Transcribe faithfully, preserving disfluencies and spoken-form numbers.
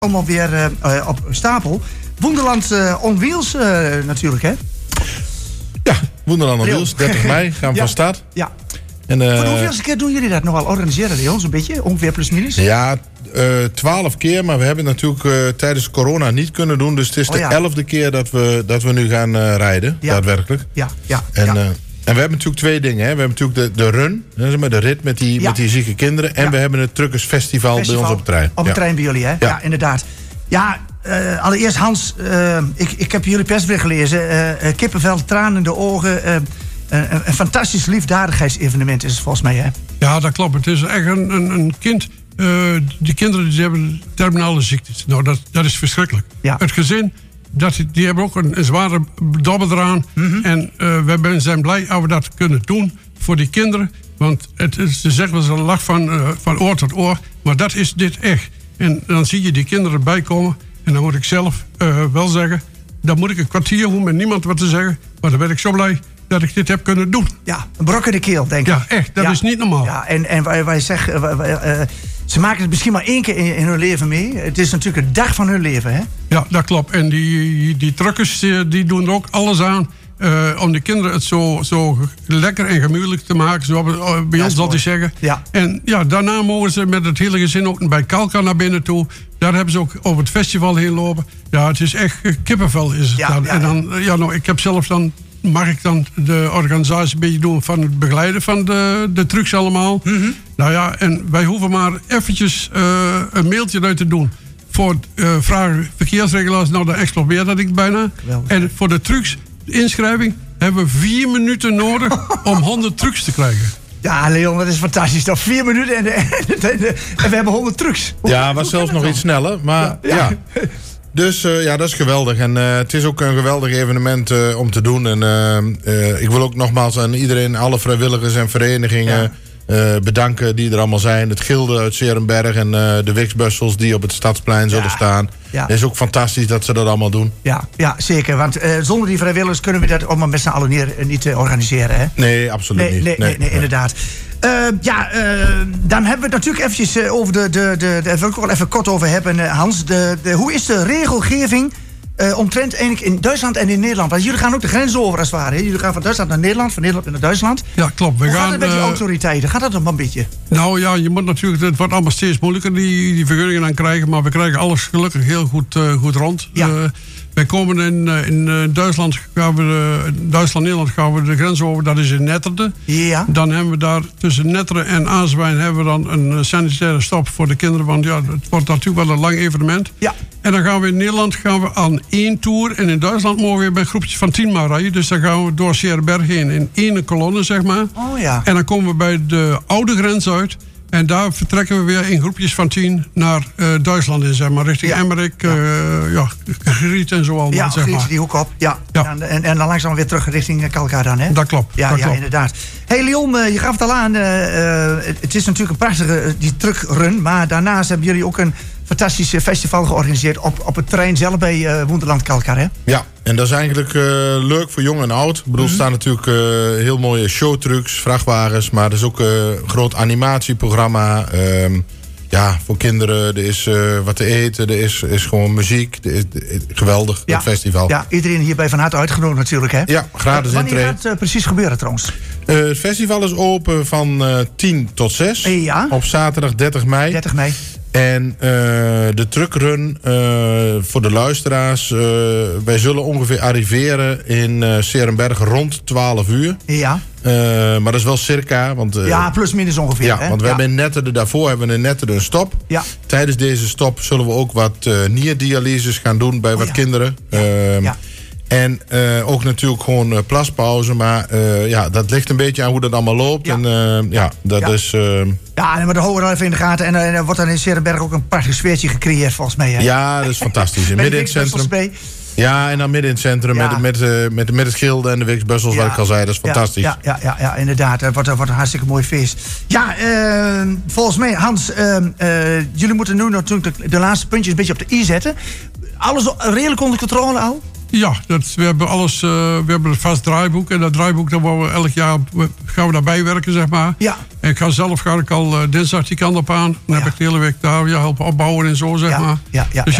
allemaal weer uh, op stapel. Wonderland uh, on Wheels uh, natuurlijk, hè? Ja, Wonderland on Wheels, dertig mei gaan we ja. van start. Ja. En, uh, Voor de hoeveelste keer doen jullie dat nog wel organiseren, Leon? Zo'n beetje, ongeveer plus minus? Ja, twaalf uh, keer, maar we hebben het natuurlijk uh, tijdens corona niet kunnen doen. Dus het is oh, de elfde ja. keer dat we, dat we nu gaan uh, rijden, ja. daadwerkelijk. Ja, ja, en, ja. Uh, en we hebben natuurlijk twee dingen. Hè. We hebben natuurlijk de, de run, de rit met die, ja. met die zieke kinderen. En ja. we hebben het Truckersfestival Festival bij ons op de trein. Op de ja. trein bij jullie, hè? Ja, ja inderdaad. Ja, uh, allereerst Hans, uh, ik, ik heb jullie persbericht gelezen. Uh, uh, kippenvel, tranen in de ogen. Uh, uh, een, een fantastisch liefdadigheidsevenement is het volgens mij, hè? Ja, dat klopt. Het is echt een, een, een kind. Uh, die kinderen die hebben terminale ziektes. Nou, dat, dat is verschrikkelijk. Ja. Het gezin, dat, die hebben ook een, een zware dobber eraan. Mm-hmm. En uh, we zijn blij dat we dat kunnen doen voor die kinderen. Want het is, ze zeggen wel eens een lach van, uh, van oor tot oor. Maar dat is dit echt. En dan zie je die kinderen erbij komen. En dan moet ik zelf uh, wel zeggen... dan moet ik een kwartier hoeven met niemand wat te zeggen. Maar dan ben ik zo blij dat ik dit heb kunnen doen. Ja, een brok in de keel, denk ik. Ja, echt. Dat ja. is niet normaal. Ja, en, en wij, wij zeggen... Uh, uh, ze maken het misschien maar één keer in, in hun leven mee. Het is natuurlijk een dag van hun leven, hè? Ja, dat klopt. En die, die truckers die doen er ook alles aan... Uh, om de kinderen het zo, zo lekker en gemütelijk te maken. Zo bij ja, ons altijd zeggen. Ja. En ja, daarna mogen ze met het hele gezin ook bij Kalkar naar binnen toe. Daar hebben ze ook over het festival heen lopen. Ja, het is echt kippenvel is het ja, dan. Ja, en dan, ja, nou, ik heb zelf dan... mag ik dan de organisatie een beetje doen van het begeleiden van de, de trucks allemaal. Mm-hmm. Nou ja, en wij hoeven maar eventjes uh, een mailtje uit te doen. Voor uh, vragen verkeersregelaars, nou dan explodeert dat ik bijna. Geweldig. En voor de trucks, de inschrijving, hebben we vier minuten nodig om honderd trucks te krijgen. Ja, Leon, dat is fantastisch. Nog vier minuten en, en, en, en we hebben honderd trucks. Hoe, ja, was zelfs nog dan? iets sneller, maar ja. ja. Dus uh, ja, dat is geweldig. En uh, het is ook een geweldig evenement uh, om te doen. En uh, uh, ik wil ook nogmaals aan iedereen, alle vrijwilligers en verenigingen... Ja. Uh, bedanken die er allemaal zijn. Het Gilde uit 's Heerenberg en uh, de Wixbussels die op het Stadsplein zullen ja. staan. Ja. Het is ook fantastisch dat ze dat allemaal doen. Ja, ja zeker. Want uh, zonder die vrijwilligers kunnen we dat allemaal met z'n allen neer, niet uh, organiseren. Hè? Nee, absoluut nee, niet. Nee, nee, nee, nee, nee. inderdaad. Uh, ja, uh, dan hebben we het natuurlijk eventjes uh, over de... de, de, de daar wil ik ook wel even kort over hebben, uh, Hans. De, de, hoe is de regelgeving... Uh, omtrent eigenlijk in Duitsland en in Nederland. Want jullie gaan ook de grens over als het ware. Hè? Jullie gaan van Duitsland naar Nederland, van Nederland naar Duitsland. Ja, klopt. We Hoe gaan, gaat het met die uh, autoriteiten? Gaat dat nog een beetje? Nou ja, je moet natuurlijk, het wordt allemaal steeds moeilijker die, die vergunningen aan krijgen. Maar we krijgen alles gelukkig heel goed, uh, goed rond. Ja. Uh, wij komen in, uh, in uh, Duitsland, gaan we de, Duitsland-Nederland gaan we de grens over. Dat is in Netterde. Ja. Dan hebben we daar tussen Netteren en Azewijn hebben we dan een sanitaire stop voor de kinderen. Want ja, het wordt natuurlijk wel een lang evenement. Ja. En dan gaan we in Nederland gaan we aan één tour. En in Duitsland mogen we bij groepjes van tien maar rijden. Dus dan gaan we door Sierenberg heen in één kolonne, zeg maar. Oh ja. En dan komen we bij de oude grens uit. En daar vertrekken we weer in groepjes van tien naar uh, Duitsland in, zeg maar. Richting ja. Emmerich, uh, ja, Griet en zo allemaal, ja, zeg Griet, maar. die hoek op. Ja. ja. En, en, en dan langzaam weer terug richting Kalkar dan, hè? Dat klopt. Ja, dat ja klopt. inderdaad. Hey Leon, uh, je gaf het al aan. Uh, uh, het is natuurlijk een prachtige, uh, die truckrun. Maar daarnaast hebben jullie ook een fantastisch festival georganiseerd op, op het terrein zelf bij uh, Wonderland Kalkar, hè? Ja, en dat is eigenlijk uh, leuk voor jong en oud. Ik bedoel, er staan natuurlijk uh, heel mooie showtrucks, vrachtwagens, maar er is ook uh, een groot animatieprogramma. Uh, ja, voor kinderen, er is uh, wat te eten, er is, is gewoon muziek. Er is, er is, geweldig, ja. het festival. Ja, iedereen hierbij van harte uitgenodigd natuurlijk, hè? Ja, gratis intree. Wanneer gaat het uh, precies gebeuren trouwens? Uh, het festival is open van uh, tien tot zes. Ja. Op zaterdag dertig mei. dertig mei. En uh, de truckrun uh, voor de luisteraars. Uh, wij zullen ongeveer arriveren in uh, 's Heerenberg rond twaalf uur. Ja. Uh, maar dat is wel circa. Want, uh, ja, plus minus ongeveer. Ja, hè? want we ja. hebben in Netterde, daarvoor hebben we in Netterde een stop. Ja. Tijdens deze stop zullen we ook wat uh, nierdialyses gaan doen bij oh, wat ja. kinderen. Ja. Uh, ja. En uh, ook natuurlijk gewoon uh, plaspauze. Maar uh, ja, dat ligt een beetje aan hoe dat allemaal loopt. Ja. En uh, ja, dat ja. is... Uh, ja, maar de houden we even in de gaten. En er uh, wordt dan in Sierenberg ook een prachtig sfeertje gecreëerd volgens mij. Hè? Ja, dat is fantastisch. In midden in het centrum. Ja, en dan midden in het centrum ja. met, met, uh, met, met het Gilde en de Wixbussels, ja. wat ik al zei. Dat is fantastisch. Ja, ja, ja, ja inderdaad. Het wordt, wordt een hartstikke mooi feest. Ja, uh, volgens mij, Hans, uh, uh, jullie moeten nu natuurlijk de, de laatste puntjes een beetje op de i zetten. Alles redelijk onder controle al? Ja, dat, we hebben alles. Uh, we hebben een vast draaiboek. En dat draaiboek, daar worden we elk jaar gaan we daarbij werken, zeg maar. Ja. En ik ga zelf ga ik al uh, dinsdag die kant op aan. Dan ja. heb ik de hele week daar ja, helpen opbouwen en zo, zeg ja. maar. Ja, ja, dus